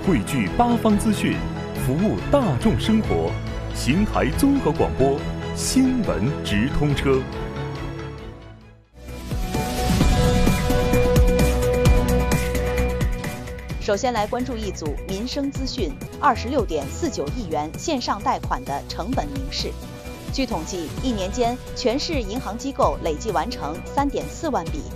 汇聚八方资讯，服务大众生活。邢台综合广播新闻直通车。 首先来关注一组民生资讯：26.49亿元线上贷款的成本明示。据统计，一年间全市银行机构累计完成3.4万笔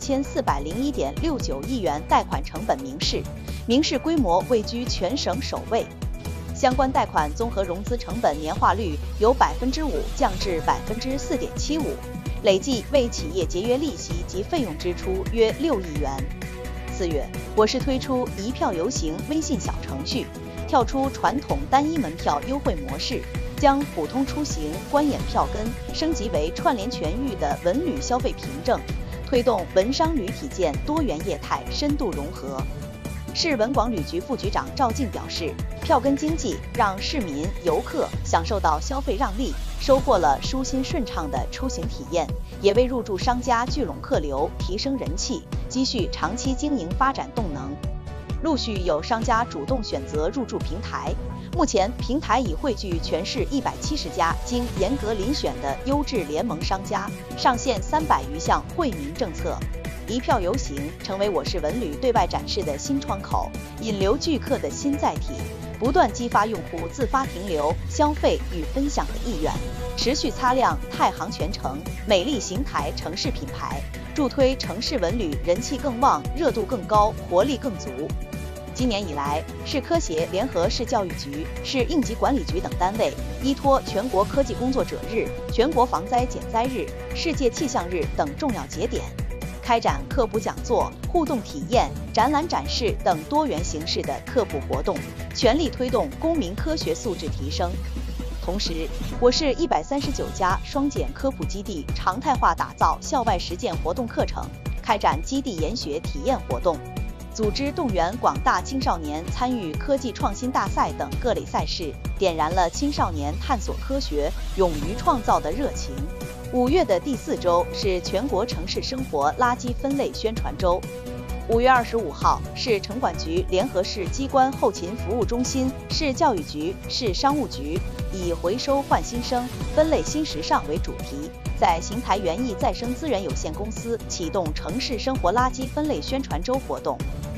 2401.69亿元贷款成本明示，明示规模位居全省首位。相关贷款综合融资成本年化率由5%降至4.75%，累计为企业节约利息及费用支出约6亿元。4月，我市推出一票游行微信小程序，跳出传统单一门票优惠模式，将普通出行、观演票根升级为串联全域的文旅消费凭证，推动文商旅体验多元业态深度融合。市文广旅局副局长赵静表示，票根经济让市民游客享受到消费让利，收获了舒心顺畅的出行体验，也为入驻商家聚拢客流、提升人气，积蓄长期经营发展动能。陆续有商家主动选择入驻平台，目前平台已汇聚全市170家经严格遴选的优质联盟商家，上线300余项惠民政策。一票游行成为我市文旅对外展示的新窗口，引流聚客的新载体，不断激发用户自发停留、消费与分享的意愿，持续擦亮太行全城美丽邢台城市品牌，助推城市文旅人气更旺、热度更高、活力更足。今年以来，市科协联合市教育局、市应急管理局等单位，依托全国科技工作者日、全国防灾减灾日、世界气象日等重要节点，开展科普讲座、互动体验、展览展示等多元形式的科普活动，全力推动公民科学素质提升。同时，我市139家双减科普基地常态化打造校外实践活动课程，开展基地研学体验活动，组织动员广大青少年参与科技创新大赛等各类赛事，点燃了青少年探索科学、勇于创造的热情。5月的第4周是全国城市生活垃圾分类宣传周。5月25号，市城管局联合市机关后勤服务中心、市教育局、市商务局，以回收换新生、分类新时尚为主题，在邢台园艺再生资源有限公司启动城市生活垃圾分类宣传周活动。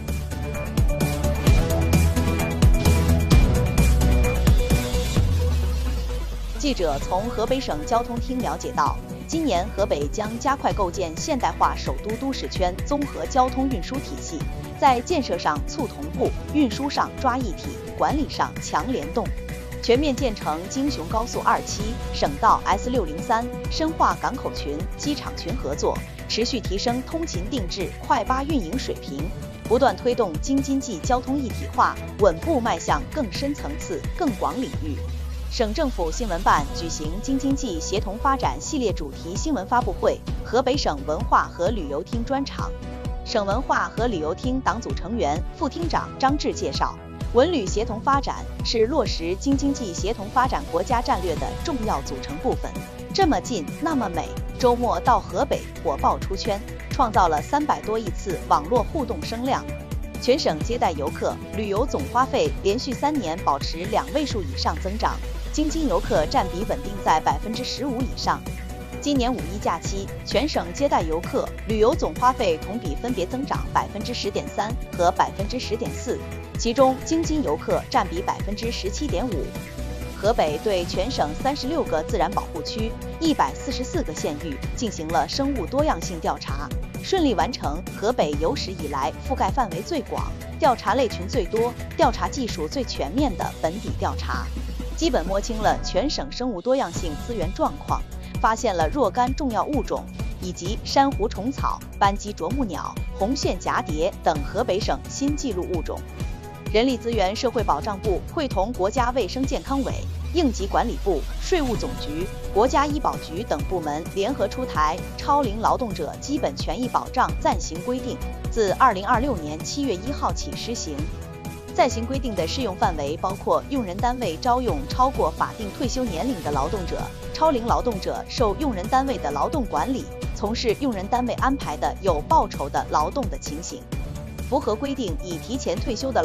记者从河北省交通厅了解到，今年河北将加快构建现代化首都都市圈综合交通运输体系，在建设上促同步，运输上抓一体，管理上强联动，全面建成京雄高速2期、省道 S603，深化港口群、机场群合作，持续提升通勤定制、快巴运营水平，不断推动京津冀交通一体化，稳步迈向更深层次、更广领域。省政府新闻办举行京津冀协同发展系列主题新闻发布会，河北省文化和旅游厅专场。省文化和旅游厅党组成员、副厅长张志介绍，文旅协同发展是落实京津冀协同发展国家战略的重要组成部分。这么近，那么美，周末到河北火爆出圈，创造了300多亿次网络互动声量。全省接待游客、旅游总花费连续3年保持2位数以上增长，京津游客占比稳定在15%以上。今年5一假期，全省接待游客、旅游总花费同比分别增长10.3%和10.4%，其中京津游客占比17.5%。河北对全省36个自然保护区、144个县域进行了生物多样性调查，顺利完成河北有史以来覆盖范围最广、调查类群最多、调查技术最全面的本地调查，基本摸清了全省生物多样性资源状况，发现了若干重要物种以及珊瑚虫草、斑鸡啄木鸟、红线蛱蝶等河北省新纪录物种。人力资源社会保障部会同国家卫生健康委、应急管理部、税务总局、国家医保局等部门联合出台《超龄劳动者基本权益保障暂行规定》，自2026年7月1号起施行。暂行规定的适用范围包括用人单位招用超过法定退休年龄的劳动者、超龄劳动者受用人单位的劳动管理，从事用人单位安排的有报酬的劳动的情形。符合规定已提前退休的